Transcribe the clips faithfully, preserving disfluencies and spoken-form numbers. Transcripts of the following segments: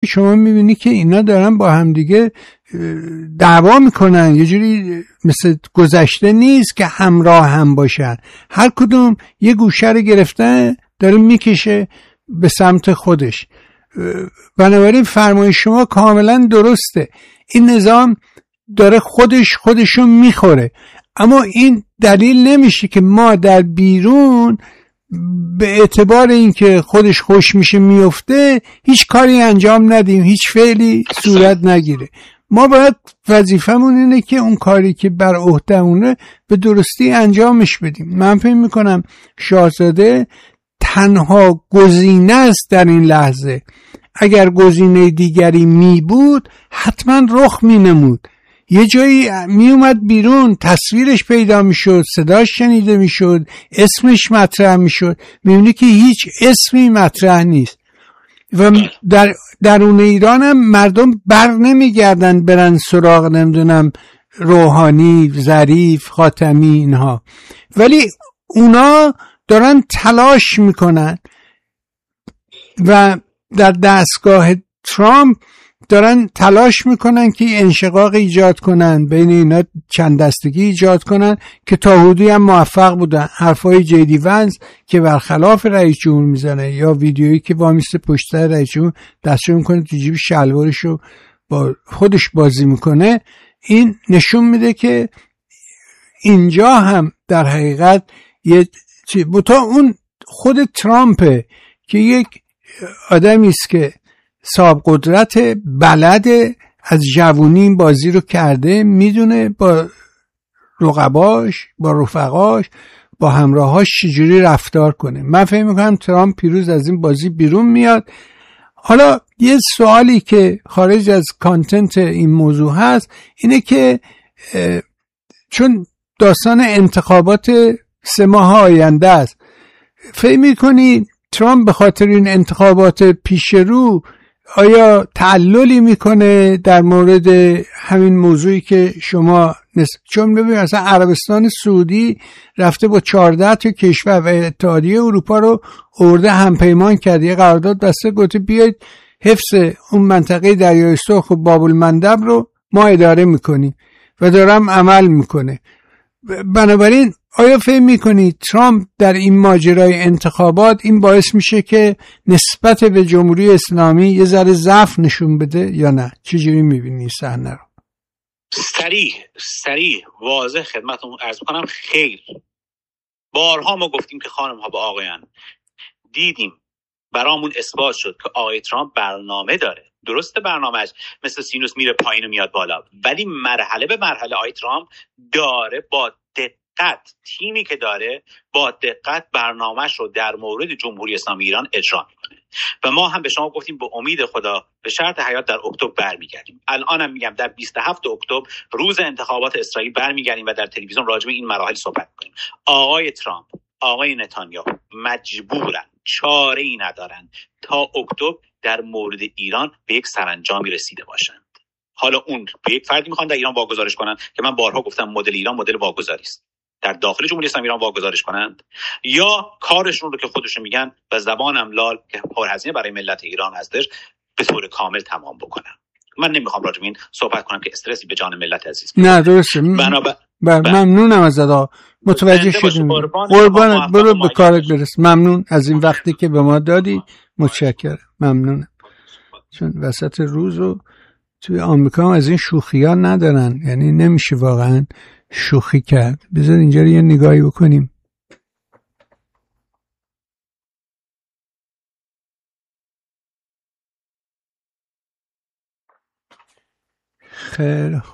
شما میبینی که اینا دارن با همدیگه دعوا میکنن، یه جوری مثل گذشته نیست که همراه هم باشن، هر کدوم یه گوشه رو گرفته داره میکشه به سمت خودش. بنابراین فرمای شما کاملا درسته، این نظام داره خودش خودشو میخوره، اما این دلیل نمیشه که ما در بیرون به اعتبار اینکه خودش خوش میشه میفته هیچ کاری انجام ندیم، هیچ فعلی صورت نگیره. ما باید وظیفمون اینه که اون کاری که بر عهدهمونه به درستی انجامش بدیم. من فکر میکنم شاهزاده تنها گزینه است در این لحظه. اگر گزینه دیگری می بود حتما رخ می نمود، یه جایی می اومد بیرون، تصویرش پیدا می شد، صداش شنیده می شد، اسمش مطرح می شد. می بینی که هیچ اسمی مطرح نیست و در درون ایران هم مردم بر نمی گردن برن سراغ نمیدونم روحانی، ظریف، خاتمی اینها، ولی اونا دارن تلاش میکنن و در دستگاه ترامپ دارن تلاش میکنن که انشقاق ایجاد کنن، بین اینا چند دستگی ایجاد کنن که تا حدودی هم موفق بودن. حرفای جیدی ونز که برخلاف رئیس جمهور میزنه یا ویدیویی که وامیسته پشت سر رئیس جمهور دستشو میکنه تو جیب شلوارشو با خودش بازی میکنه، این نشون میده که اینجا هم در حقیقت یه چی بوتا اون خود ترامپه که یک آدمی است که صاحب قدرت، بلد، از جوونی این بازی رو کرده، میدونه با رقباش، با رفقاش، با همراهاش چجوری رفتار کنه. من فکر میکنم ترامپ پیروز از این بازی بیرون میاد. حالا یه سوالی که خارج از کانتنت این موضوع هست اینه که چون داستان انتخابات سه ماه آینده است، فکر میکنی ترامپ به خاطر این انتخابات پیش رو آیا تعللی میکنه در مورد همین موضوعی که شما نس... چون ببینید اصلا عربستان سعودی رفته با چهارده تا کشور و اتحادیه اروپا رو آورده همپیمان کرده، یه قرارداد بسته، گفته بیاید حفظ اون منطقه دریای سرخ و باب المندب رو ما اداره میکنیم و دارم عمل میکنه. بنابراین آیا فکر میکنی ترامپ در این ماجرای انتخابات این باعث میشه که نسبت به جمهوری اسلامی یه ذره ضعف نشون بده یا نه؟ چجوری میبینی صحنه رو؟ سریع سریع واضح خدمتتون عرض میکنم، خیر. بارها ما گفتیم که خانم ها با آقایان، دیدیم برامون اثبات شد که آقای ترامپ برنامه داره. درسته برنامهش مثل سینوس میره پایین و میاد بالا، ولی مرحله به مرحله آقای ترامپ داره با دقت، تیمی که داره با دقت برنامهش رو در مورد جمهوری اسلامی ایران اجرا میکنه و ما هم به شما گفتیم به امید خدا به شرط حیات در اکتبر برمیگردیم. الانم میگم در بیست و هفتم اکتبر روز انتخابات اسرائیل برمیگردیم و در تلویزیون راجع به این مراحل صحبت میکنیم. آقای ترامپ، آقای نتانیاهو مجبورن، چاره ای ندارن تا اکتبر در مورد ایران به یک سرانجامی رسیده باشند. حالا اون به یک فردی میخوان در ایران واگذارش کنن که من بارها گفتم مدل ایران مدل واگذاری است، در داخل جمهوری اسلامی ایران واگذارش کنند، یا کارشون رو که خودشون میگن و زبانم لال که پرهزینه برای ملت ایران هستش به طور کامل تمام بکنن. من نمیخوام راجع به این صحبت کنم که استرسی به جان ملت عزیز بیاره. نه درسته. بنابر... ممنونم ازت، متوجه شدیم. قربانت، برو به کارت برس. ممنون از این وقتی که به ما دادی، متشکرم. ممنونم. چون وسط روز رو توی آمریکا از این شوخی ها ندارن، یعنی نمیشه واقعا شوخی کرد. بذار اینجا رو یه نگاهی بکنیم. خیلی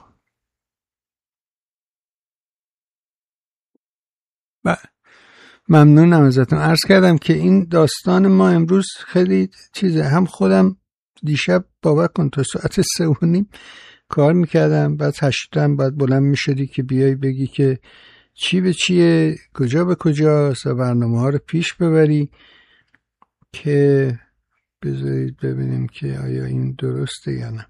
ممنونم ازتون. عرض کردم که این داستان ما امروز خیلی چیزه. هم خودم دیشب باور کن تا ساعت سه و نیم کار میکردم، بعد هشتم بعد بلند میشدی که بیای بگی که چی به چیه، کجا به کجاست و برنامه ها رو پیش ببری. که بذارید ببینیم که آیا این درسته یا نه.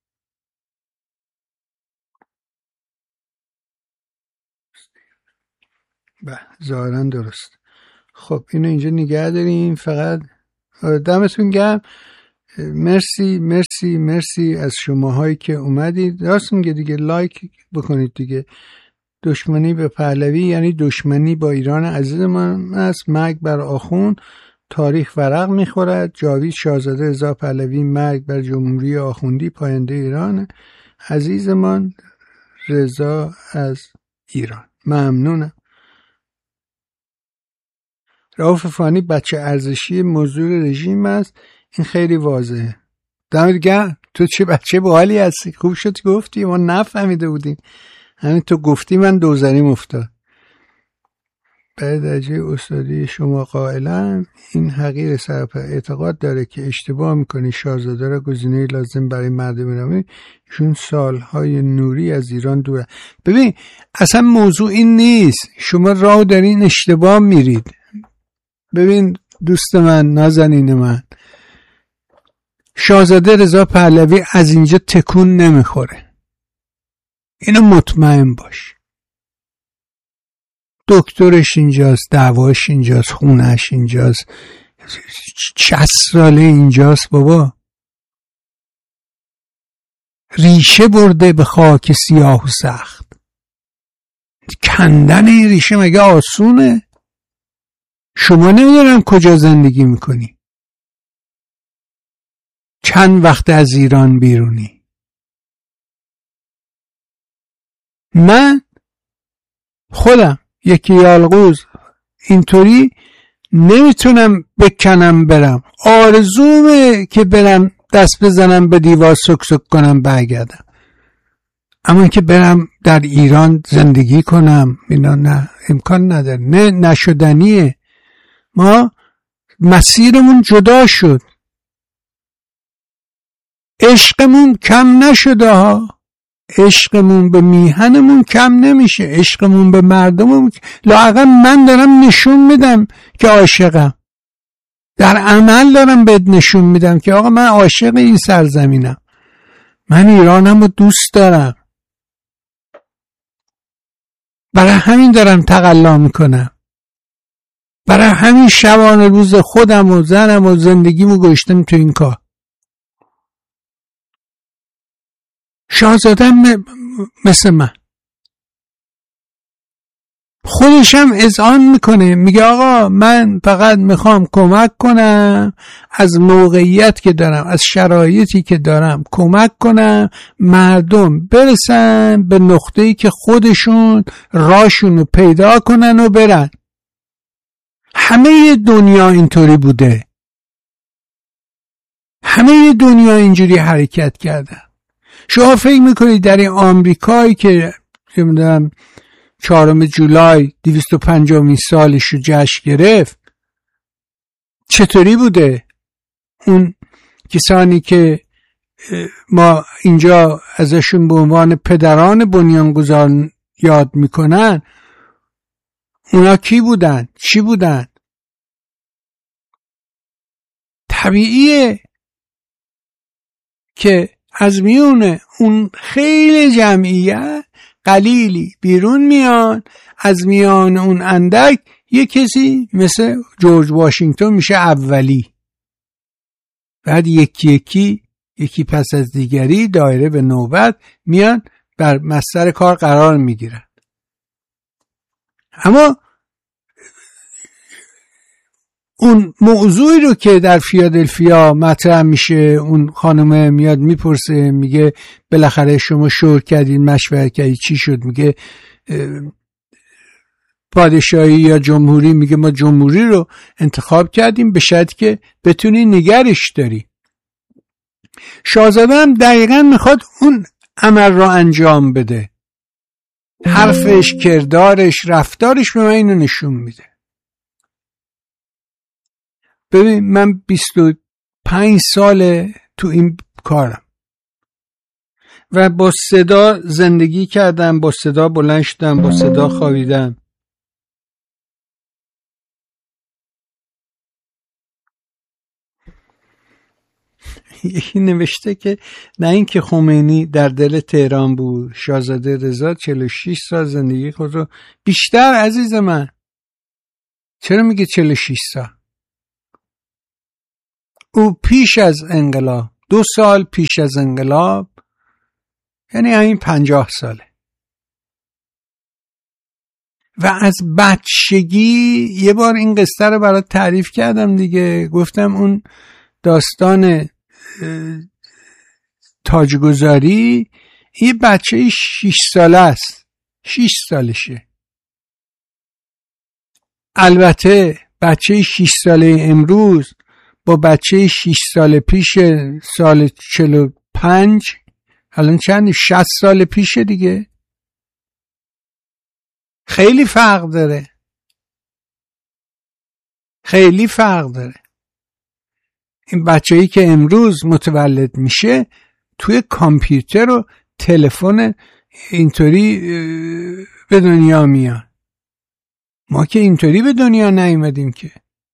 بله ظاهرا درست. خب اینو اینجا نگه داریم. فقط دمتون گرم. مرسی مرسی مرسی از شماهایی که اومدید. راست میگه دیگه، لایک بکنید دیگه. دشمنی به پهلوی یعنی دشمنی با ایران عزیز من است. مرگ بر آخوند، تاریخ ورق میخورد. جاوید شاهزاده رضا پهلوی، مرگ بر جمهوری آخوندی، پاینده ایران عزیزمان رضا از ایران. ممنونم. رئوف فانی، بچه ارزشی موضوع رژیم است. این خیلی واضحه. دمت گرم، تو چه بچه باحالی هستی. خوب شد گفتی، ما نفهمیده بودیم. همین تو گفتی من دوزاریم افتاد. به درجه استادی شما قائلم. این حقیر سرپر اعتقاد داره که اشتباه میکنی شاهزاده را گزینه لازم برای مردم ایرانی، چون سالهای نوری از ایران دوره. ببین اصلا موضوع این نیست، شما راه دارین اشتباه میرید. ببین دوست من، نازنین من، شاهزاده رضا پهلوی از اینجا تکون نمیخوره، اینو مطمئن باش. دکترش اینجاست، دعواش اینجاست، خونش اینجاست، شصت ساله اینجاست بابا. ریشه برده به خاک سیاه و سخت. کندن این ریشه مگه آسونه؟ شما نمیدونم کجا زندگی میکنی، چند وقت از ایران بیرونی. من خودم یکی یالقوز اینطوری نمیتونم بکنم برم. آرزومه که برم دست بزنم به دیوار سک سک کنم برگردم، اما که برم در ایران زندگی کنم اینا نه، امکان نداره، نه نشدنیه. ما مسیرمون جدا شد، عشقمون کم نشده ها، عشقمون به میهنمون کم نمیشه، عشقمون به مردممون. لااقل من دارم نشون میدم که عاشقم، در عمل دارم بهت نشون میدم که آقا من عاشق این سرزمینم، من ایرانم رو دوست دارم، برای همین دارم تقلا میکنم، برای همین شبانه روز خودم و زنم و زندگیمو گذاشتم تو این کار. شاهزاده مثل من خودشم اذعان میکنه، میگه آقا من فقط میخوام کمک کنم، از موقعیت که دارم، از شرایطی که دارم کمک کنم مردم برسن به نقطه‌ای که خودشون راشونو پیدا کنن و برن. همه دنیا اینطوری بوده، همه دنیا اینجوری حرکت کردن. شما فکر میکنید در این آمریکایی که نمیدونم چهارم جولای دویست و پنجمین سالش رو جشن گرفت چطوری بوده؟ اون کسانی که ما اینجا ازشون به عنوان پدران بنیانگذار یاد میکنن، اونا کی بودن؟ چی بودن؟ طبیعیه که از میون اون خیلی جمعیت قلیلی بیرون میان، از میان اون اندک یه کسی مثل جورج واشنگتن میشه اولی، بعد یکی یکی یکی پس از دیگری دایره به نوبت میان بر مستر کار قرار میگیرن. اما اون موضوعی رو که در فیلادلفیا مطرح میشه، اون خانم میاد میپرسه، میگه بالاخره شما شور کردین، مشورت کردین، چی شد؟ میگه پادشاهی یا جمهوری؟ میگه ما جمهوری رو انتخاب کردیم به شرطی که بتونی نگرش داری. شاهزاده هم دقیقاً میخواد اون عمل رو انجام بده، حرفش، کردارش، رفتارش به من اینو نشون میده. ببین من بیست و پنج ساله تو این کارم و با صدا زندگی کردم، با صدا بلند شدم، با صدا خوابیدم. یکی نوشته که نه اینکه خمینی در دل تهران بود، شاهزاده رضا چهل و شش سال زندگی خود رو بیشتر. عزیز من چرا میگه چهل و شش سال؟ او پیش از انقلاب، دو سال پیش از انقلاب، یعنی همین پنجاه ساله، و از بچگی یه بار این قصه رو برات تعریف کردم دیگه، گفتم اون داستان تاجگذاری، یه بچه شیش ساله است، شیش سالشه. البته بچه شیش ساله امروز با بچه شیش سال پیش سال چهل و پنج، الان چند؟ شصت سال پیشه دیگه، خیلی فرق داره، خیلی فرق داره. این بچه‌ای که امروز متولد میشه توی کامپیوتر و تلفن اینطوری به دنیا میاد، ما که اینطوری به دنیا نیومدیم که.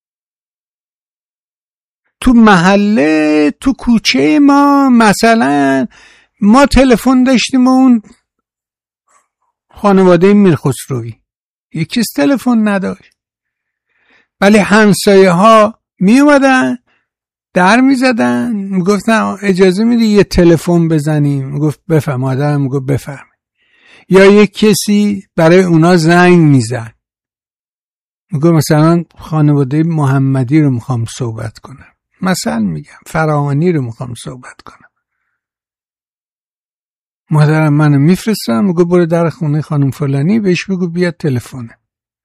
تو محله، تو کوچه ما مثلا ما تلفن داشتیم و اون خانواده میرخسروی یکی تلفن نداشت، ولی همسایه ها می اومدن در می زدن، می گفتن اجازه میدی یه تلفن بزنیم؟ می گفت بفهم. مادرم می گفت بفهم. یا یک کسی برای اونا زنگ می زد، می گفت مثلا خانواده محمدی رو میخوام صحبت کنم، مثلا میگم فراهانی رو میخوام صحبت کنم. مادرم منو میفرستم، میگه برو در خونه خانم فلانی بهش بگو بیاد تلفنه.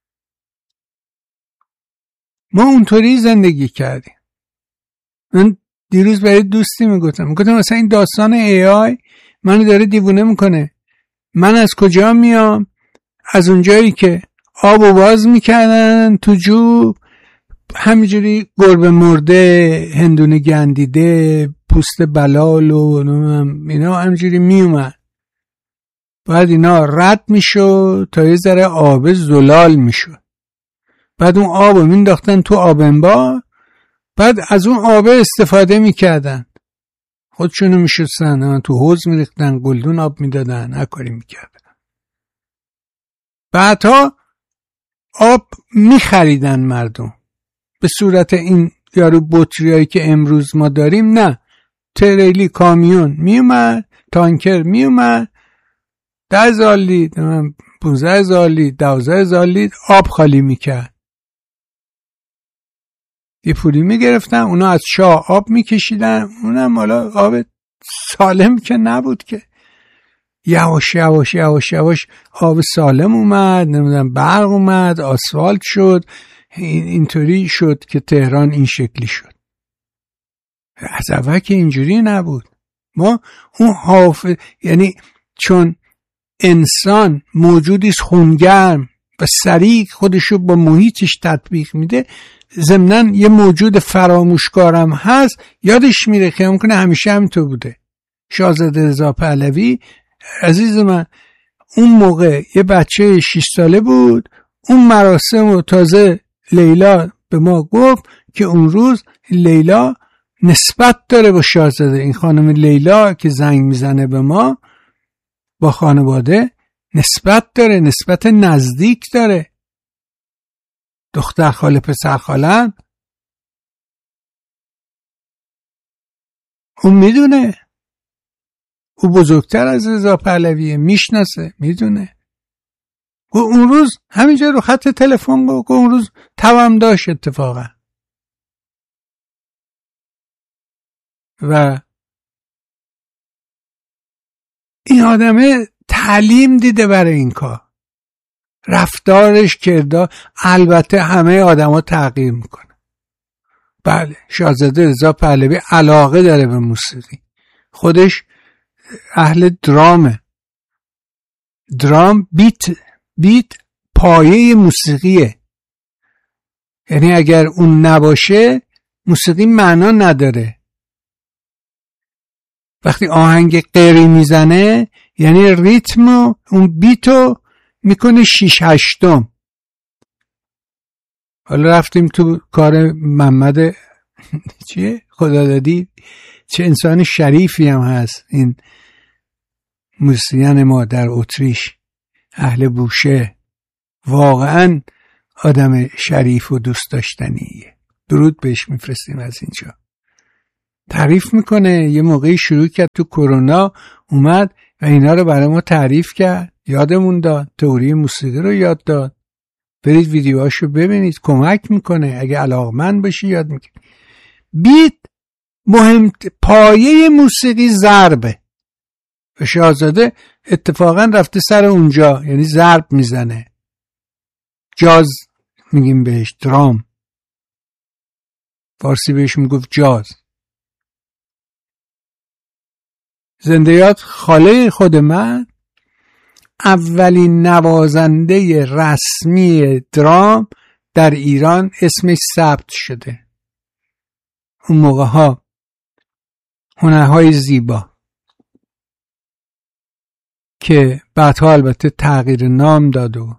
ما اونطوری زندگی کردیم. من دیروز برای دوستی میگفتم میگفتم مثلا این داستان ای آی منو داره دیوونه میکنه. من از کجا میام؟ از اونجایی که آبو باز میکردن تو جوب، همینجوری گربه مرده، هندونه گندیده، پوست بلال و اینا همینجوری میومد، بعد اینا رد میشد تا یه ذره آب زلال میشد، بعد اون آبو مینداختن تو آب انبار، بعد از اون آب استفاده میکردن، خودشونو میشستن، تو حوض میریختن، گلدون آب میدادن، هر کاری میکردن. بعدها آب میخریدن مردم به صورت این یارو بطریایی که امروز ما داریم، نه، تریلی کامیون میومد، تانکر میومد، ده هزار لیتر، پونزده هزار لیتر، دوازده هزار لیتر آب خالی میکرد. یه پولی میگرفتن، اونا از شاه آب میکشیدن، اونم حالا آب سالم که نبود که، یواش یواش یواش یواش آب سالم اومد، نمیدونم برق اومد، آسفالت شد، این اینطوری شد که تهران این شکلی شد. از اول که اینجوری نبود. ما اون حافظ، یعنی چون انسان موجودیست خونگرم و سریع خودشو با محیطش تطبیق میده، ضمناً یه موجود فراموشکارم هست، یادش میره که ممکنه همیشه همینطور بوده. شاهزاده رضا پهلوی عزیز من اون موقع یه بچه شش ساله بود، اون مراسم و تازه لیلا به ما گفت که اون روز لیلا نسبت داره با شاهزاده. این خانم لیلا که زنگ میزنه به ما، با خانواده نسبت داره، نسبت نزدیک داره، دختر خاله پسر خالن. اون میدونه، او بزرگتر از رضا پهلویه، میشناسه، میدونه. و اون روز همینجا رو خط تلفن گفت، اون روز توام داشت اتفاقا. و این آدمه تعلیم دیده برای این کار، رفتارش، کردار. البته همه آدم ها تغییر میکنه. بله، شاهزاده رضا پهلوی علاقه داره به موسیقی، خودش اهل درامه، درام بیت بیت پایه موسیقیه، یعنی اگر اون نباشه موسیقی معنا نداره. وقتی آهنگ قیری میزنه یعنی ریتم اون بیتو میکنه شیش هشتم. حالا رفتیم تو کار محمد چیه خدا دادی، چه انسان شریفی هم هست این موسیقین ما در اتریش، اهل بوشه، واقعا آدم شریف و دوست داشتنیه. درود بهش میفرستیم از اینجا. تعریف میکنه. یه موقعی شروع کرد تو کرونا اومد و اینا رو برای ما تعریف کرد، یادمون داد، تئوری موسیقی رو یاد داد. برید ویدیوهاشو ببینید، کمک میکنه. اگه علاقمند باشی یاد میکنه. بیت مهم، پایه موسیقی ضربه و شاهزاده اتفاقا رفته سر اونجا، یعنی ضرب میزنه. جاز میگیم بهش، درام، فارسی بهش میگفت جاز. زندیات خاله خود من اولین نوازنده رسمی درام در ایران اسمش ثبت شده. اون موقع ها هنرهای زیبا که بعدها البته تغییر نام داد و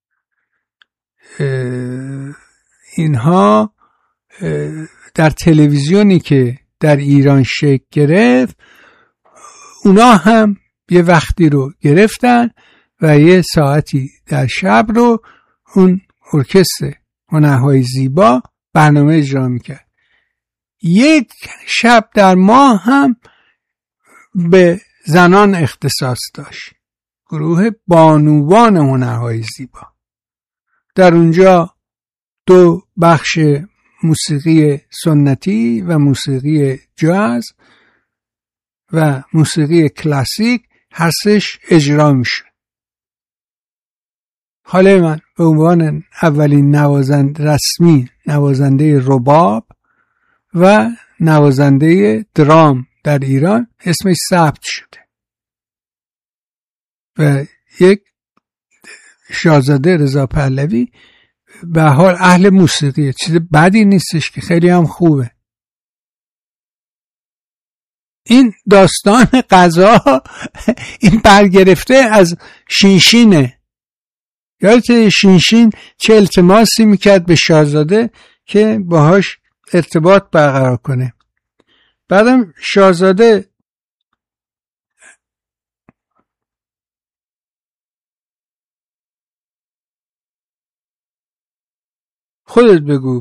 اینها در تلویزیونی که در ایران شکل گرفت، اونا هم یه وقتی رو گرفتن و یه ساعتی در شب رو اون ارکستر هنرهای زیبا برنامه اجرا میکرد. یک شب در ماه هم به زنان اختصاص داشت، گروه بانوان هنرهای زیبا. در اونجا دو بخش موسیقی سنتی و موسیقی جاز و موسیقی کلاسیک هر سه‌اش اجرا میشه. حالا من به عنوان اولین نوازنده رسمی، نوازنده رباب و نوازنده درام در ایران اسمش ثبت شده و یک شاهزاده رضا پهلوی به حال اهل موسیقی، چیز بدی نیستش که خیلی هم خوبه. این داستان قضا این برگرفته از شینشینه. یادت شینشین چه التماسی میکرد به شاهزاده که باهاش ارتباط برقرار کنه. بعدم شاهزاده خودت بگو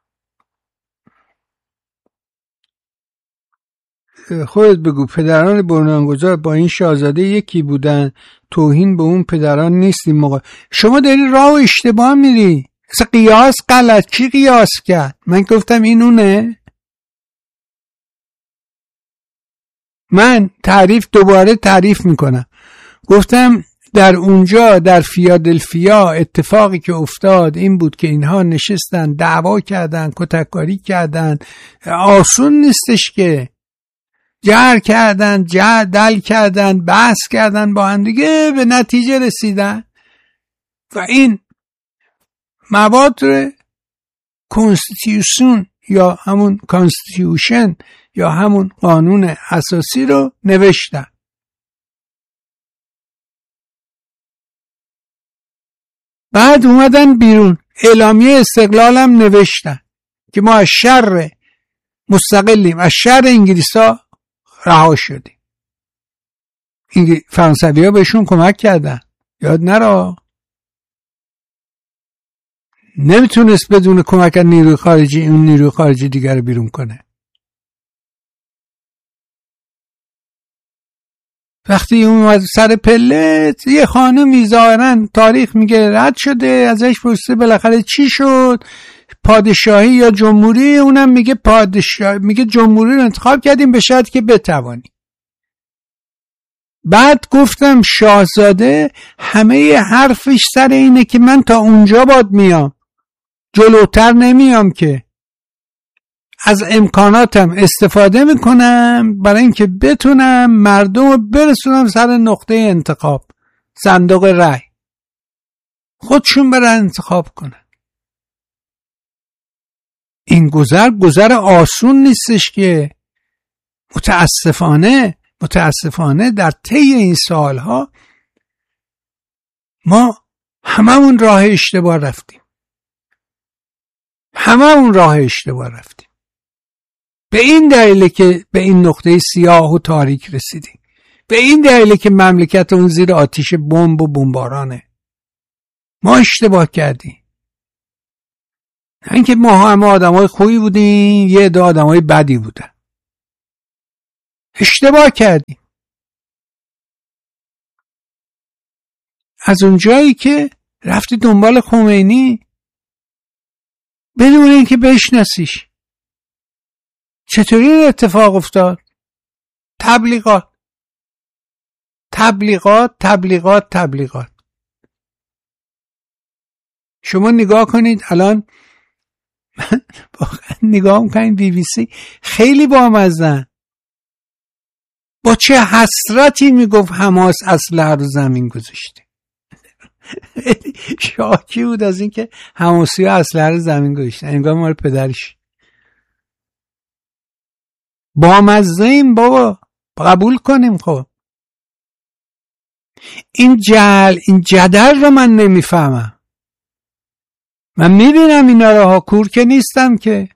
خودت بگو پدران بنیانگذار با این شاهزاده یکی بودن، توهین به اون پدران نیست این موقع. شما داری راه و اشتباه میری، اصلا قیاس غلط. کی قیاس کرد؟ من گفتم این اونه. من تعریف دوباره تعریف میکنم. گفتم در اونجا در فیلادلفیا اتفاقی که افتاد این بود که اینها نشستن دعوا کردن، کتککاری کردن. آسون نیستش که جر کردن، جر دل کردن، بحث کردن با هم دیگه، به نتیجه رسیدن و این مواد رو کنستیتیوشن یا همون کانستیتیوشن یا همون قانون اساسی رو نوشتن. بعد اومدن بیرون اعلامیه استقلال هم نوشتن که ما از شر مستقلیم، از شر انگلیسا رها شدیم. این فرانسوی ها بهشون کمک کردن، یاد نرا. نمیتونست بدون کمک نیروی خارجی اون نیروی خارجی دیگر رو بیرون کنه. وقتی اومد سر پله، یه خانمی ظاهرا تاریخ میگه رد شده، ازش پرسیده بالاخره چی شد، پادشاهی یا جمهوری؟ اونم میگه پادشاه، میگه جمهوری رو انتخاب کردیم به شرطی که بتوانی. بعد گفتم شاهزاده همه حرفش سر اینه که من تا اونجا باد میام، جلوتر نمیام، که از امکاناتم استفاده میکنم برای اینکه بتونم مردم رو برسونم سر نقطه انتخاب، صندوق رای، خودشون برن انتخاب کنن. این گذر گذر آسون نیستش که متاسفانه متاسفانه در طی این سالها ما هممون راه اشتباه رفتیم، هممون راه اشتباه رفتیم. به این دلیله که به این نقطه سیاه و تاریک رسیدیم، به این دلیله که مملکت اون زیر آتش بمب و بمبارانه. ما اشتباه کردیم. اینکه ما همه آدمای خوبی بودیم، یه عده آدمای بدی بودن. اشتباه کردیم. از اونجایی که رفتی دنبال خمینی بدون اینکه بشناسیش. چطوری این اتفاق افتاد؟ تبلیغات تبلیغات تبلیغات تبلیغات. شما نگاه کنید الان واقعا نگاه میکنید بی بی سی خیلی بامزن، با چه حسرتی میگفت حماس اسلحه رو زمین گذاشته. شاکی بود از اینکه حماسی ها اسلحه رو زمین گذاشتن، انگار مال پدرش. بامزه ایم بابا، قبول کنیم. خب این جل این جدل رو من نمیفهمم. من میبینم اینا رو ها، کور که نیستم که.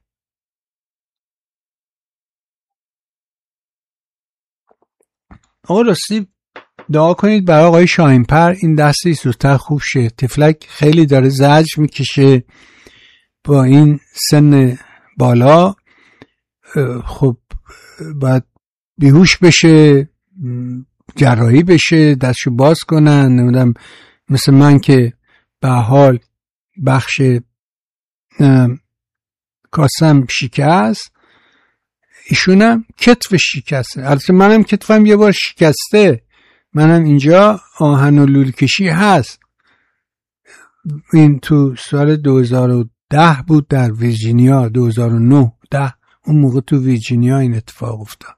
آقا راستی دعا کنید برای آقای شاهین‌پر این دستی زودتر خوب شه. تفلک خیلی داره زجر میکشه با این سن بالا. خب باید بیهوش بشه، جراحی بشه، دستشو باز کنن، نمیدونم مثل من که به حال بخش کاسم شکست، ایشونم کتف شکسته. البته منم کتفم یه بار شکسته، منم اینجا آهن و لوله کشی هست. این تو سال دو هزار و ده بود در ویرجینیا، دو هزار و نه ده اون موقع تو ویرجینیا این اتفاق افتاد.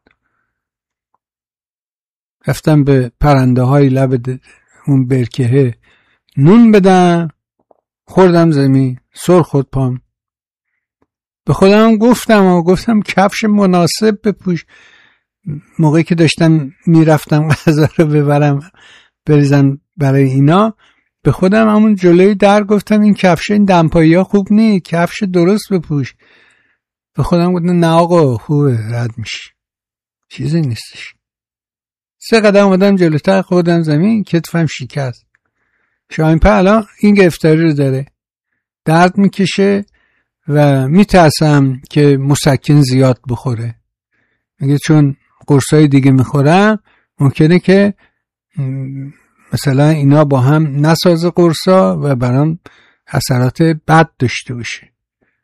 رفتم به پرنده های لب اون برکه نون بدم، خوردم زمین، سر خود پام. به خودم گفتم و گفتم کفش مناسب بپوش. موقعی که داشتم میرفتم غذا رو ببرم بریزم برای اینا، به خودم همون جلوی در گفتم این کفش این دمپایی ها خوب نی، کفش درست بپوش. به خودم گفتم نه آقا خوبه، رد میشی، چیزی نیستش. سه قدم اومدم جلوتر، خودم زمین، کتفم شکست. شاهین‌پر الان این گرفتاری رو داره، درد میکشه و میترسم که مسکن زیاد بخوره. میگه چون قرصای دیگه میخورم ممکنه که مثلا اینا با هم نسازه قرصا و برام اثرات بد داشته باشه.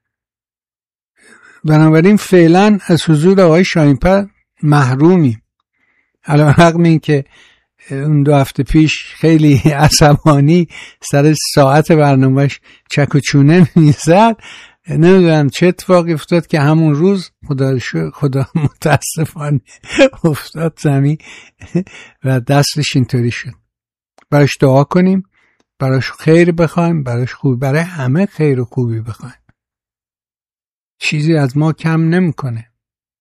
بنابراین فعلا از حضور آقای شاهین‌پر محرومیم. علی رغم این که اون دو هفته پیش خیلی عصبانی سر ساعت برنامهش چک و چونه میزد، نمیدونم چه اتفاقی افتاد که همون روز خدا خدا متاسفانه افتاد زمین و دستش اینطوری شد. براش دعا کنیم، براش خیر بخوایم، براش خوبی، برای همه خیر و خوبی بخوایم. چیزی از ما کم نمیکنه.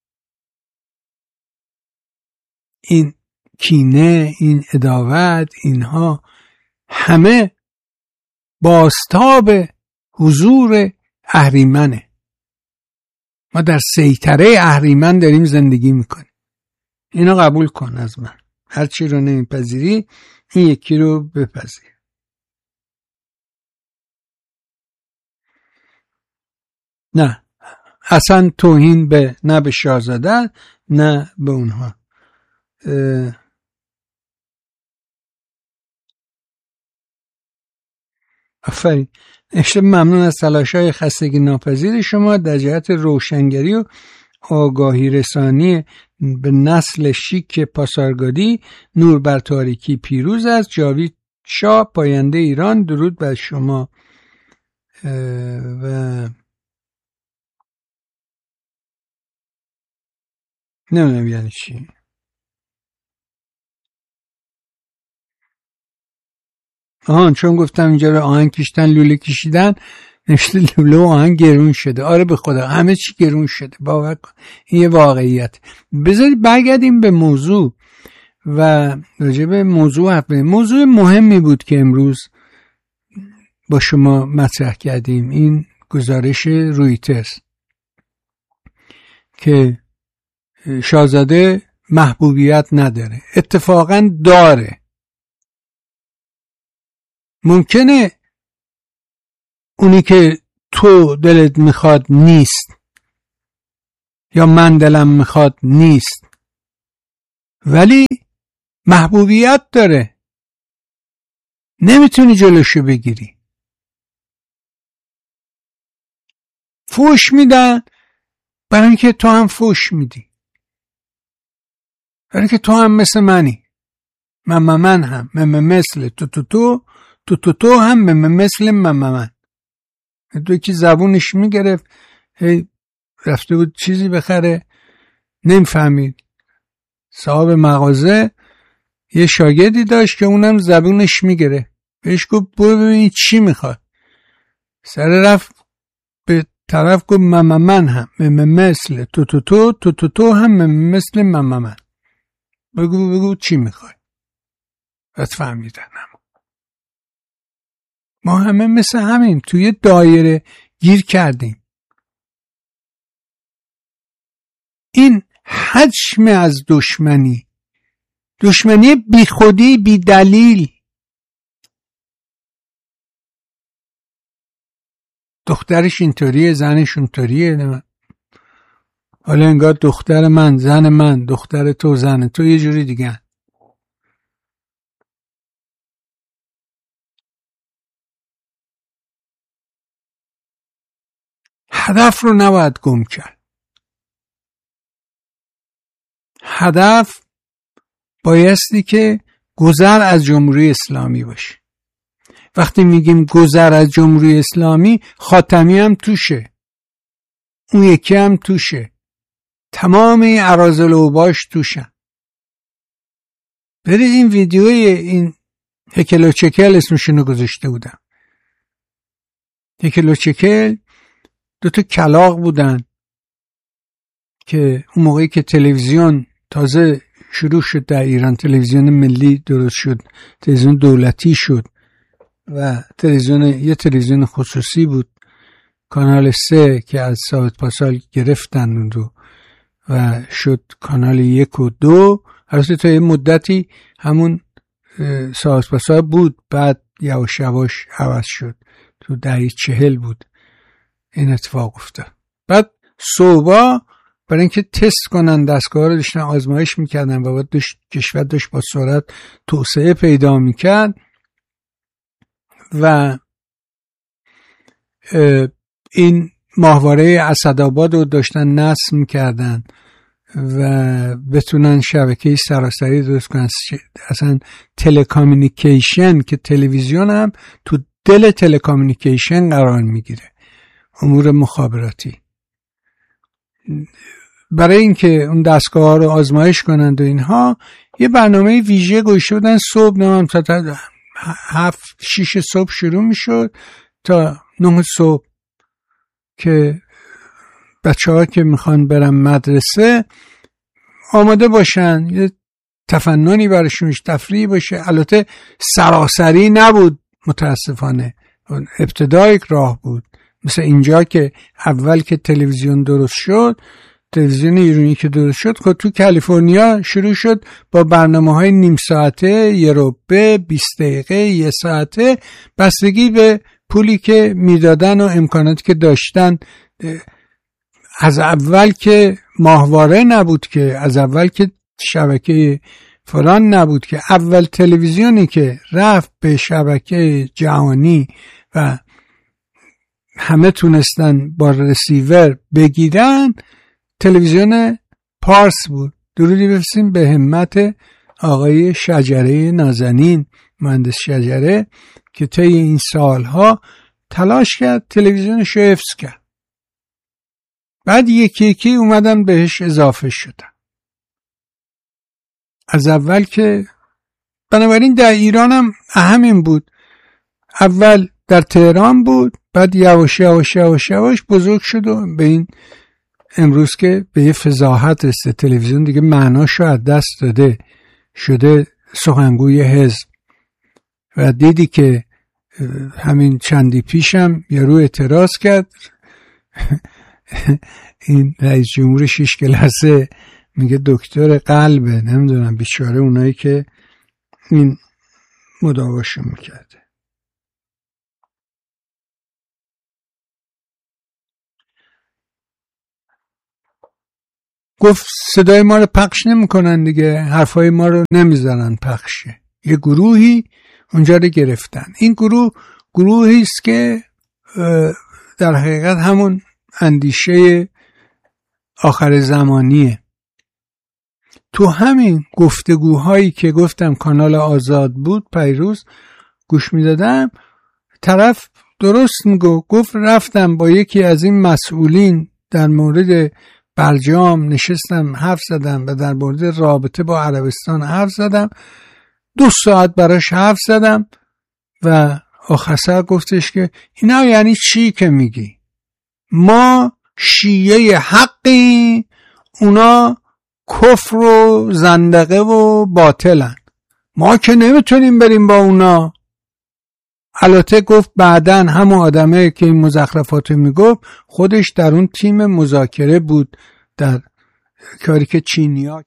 این کینه، این عداوت، اینها همه بازتاب حضور اهریمنه. ما در سیطره اهریمن داریم زندگی میکنیم. اینو قبول کن از من. هرچی رو نمیپذیری این یکی رو بپذیر. نه اصلا توهین به نه به شاهزاده نه به اونها. آفرین. اشتب ممنون از تلاش‌های خستگی ناپذیر شما در جهت روشنگری و آگاهی رسانی به نسل شیک پاسارگادی. نور بر تاریکی پیروز است. جاوید شاه پاینده ایران. درود بر شما. و نمیدونم یعنی چی. آهان چون گفتم اینجا رو آهن کشتن لوله کشیدن، نشته لوله و آهن گرون شده. آره به خدا همه چی گرون شده، باور کن این یه واقعیت. بذارید برگردیم به موضوع و راجع به موضوع حرف بزنیم. موضوع مهمی بود که امروز با شما مطرح کردیم، این گزارش رویترز که شاهزاده محبوبیت نداره. اتفاقا داره. ممکنه اونی که تو دلت میخواد نیست یا من دلم میخواد نیست، ولی محبوبیت داره، نمیتونی جلوشو بگیری. فوش میدن برای اینکه تو هم فوش میدی، برای اینکه تو هم مثل منی، من من هم من مثل تو تو تو تو تو تو هم من مثل من من. تو یکی زبونش میگرفت، هی رفته بود چیزی بخره، نمیفهمید. صاحب مغازه یه شاگردی داشت که اونم زبونش میگره، بهش گفت برو ببین چی میخواد. سر رفت به طرف گفت من من هم من مثل تو تو تو تو تو تو هم من مثل من من. بگو بگو چی میخوای. بس فهمیدن. هم ما همه مثل همین توی دایره گیر کردیم. این حجم از دشمنی، دشمنی بی خودی بی دلیل. دخترش اینطوریه، زنش اونطوریه، حالا انگار دختر من زن من، دختر تو زن تو یه جوری دیگه. هدف رو نباید گم کرد. هدف بایستی که گذر از جمهوری اسلامی باشه. وقتی میگیم گذر از جمهوری اسلامی، خاتمی هم توشه، اون یکی هم توشه، تمام اراذل و باش توشن. برید این ویدیوی این هکل و چکل اسمشونو گذاشته بودم. هکل و چکل دوتا کلاغ بودن که اون موقعی که تلویزیون تازه شروع شد در ایران، تلویزیون ملی درست شد، تلویزیون دولتی شد و تلویزیون یه تلویزیون خصوصی بود، کانال سه که از ثابت پاسال گرفتن اون رو و شد کانال یک و دو. البته تا یه مدتی همون ثابت پاسال بود، بعد یواش یواش عوض شد، تو دهه چهل بود این اتفاق افتاد. بعد صوبا برای اینکه تست کنن دستگاه رو داشتن آزمایش میکردن و بعد داشت کشور داشت با سرعت توسعه پیدا میکرد و این ماهواره اسدآباد رو داشتن نصب میکردن و بتونن شبکه سراسری درست کنن. اصلا تلکامیونیکیشن که تلویزیون هم تو دل تلکامیونیکیشن قرار میگیره، امور مخابراتی. برای اینکه اون دستگاه ها رو آزمایش کنند و اینها یه برنامه ویژه گذاشته بودن. صبح نمیم تا هفت شیش صبح شروع می شد تا نه صبح که بچه ها که میخوان برن مدرسه آماده باشن، یه تفننی براشون تفریحی باشه. البته سراسری نبود متاسفانه، ابتدای راه بود. مثل اینجا که اول که تلویزیون درست شد، تلویزیون ایرانی که درست شد، خود تو کالیفرنیا شروع شد با برنامه های نیم ساعته، یه ربع، بیست دقیقه، یه ساعته، بستگی به پولی که میدادن و امکاناتی که داشتن. از اول که ماهواره نبود، که از اول که شبکه فلان نبود، که اول تلویزیونی که رفت به شبکه جهانی و همه تونستن با رسیور بگیرن، تلویزیون پارس بود. درودی بفرستیم به همت آقای شجره نازنین، مهندس شجره، که طی این سالها تلاش کرد تلویزیونش رو حفظ کرد. بعد یکی یکی اومدن بهش اضافه شدن از اول. که بنابراین در ایران هم همین بود. اول در تهران بود، بعد یواش یواش یواش یواش بزرگ شد و به این امروز که به یه فضاحت رسیده. تلویزیون دیگه معناشو از دست داده، شده سخنگوی حزب. و دیدی که همین چندی پیشم یارو اعتراض کرد این رئیس جمهور شش کلاسه، میگه دکتر قلبه، نمیدونم بیچاره اونایی که این مداواشو میکرده. گفت صدای ما رو پخش نمیکنن دیگه، حرفای ما رو نمیذارن پخشه. یه گروهی اونجا رو گرفتن. این گروه گروهی است که در حقیقت همون اندیشه آخر زمانیه. تو همین گفتگوهایی که گفتم کانال آزاد بود پیروز گوش میدادم، طرف درست میگو، گفت رفتم با یکی از این مسئولین در مورد برجام نشستم حرف زدم و در مورد رابطه با عربستان حرف زدم، دو ساعت براش حرف زدم و آخر سر گفتش که اینا یعنی چی که میگی؟ ما شیعه حقی، اونا کفر و زندقه و باطلن، ما که نمیتونیم بریم با اونا. البته گفت بعدن همون آدمه که این مزخرفاتو میگفت خودش در اون تیم مذاکره بود در کاری که چینیا